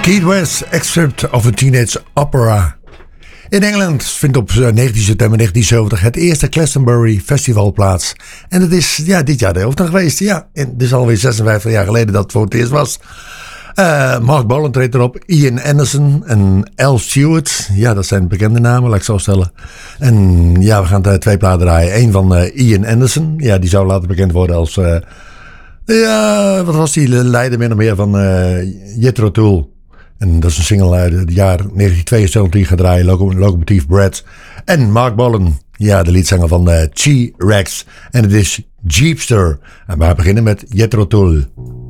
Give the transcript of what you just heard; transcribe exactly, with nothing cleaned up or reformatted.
Keith West, excerpt of a teenage opera. In Engeland vindt op negentien september negentien zeventig het eerste Glastonbury Festival plaats. En het is ja, dit jaar de hoofddag geweest. Ja, het is alweer zesenvijftig jaar geleden dat het voor het eerst was. Uh, Mark Bolan treedt erop, Ian Anderson en Al Stewart. Ja, dat zijn bekende namen, laat ik zo stellen. En ja, we gaan er twee platen draaien. Eén van uh, Ian Anderson. Ja, die zou later bekend worden als... Uh, ja, wat was die? Leider min of meer van uh, Jethro Tull. En dat is een single uit het jaar negentien tweeënzeventig die gaat draaien. Locomotive Bread. En Mark Bolan. Ja, de liedzanger van uh, T-Rex. En het is Jeepster. En we beginnen met Jethro Tull.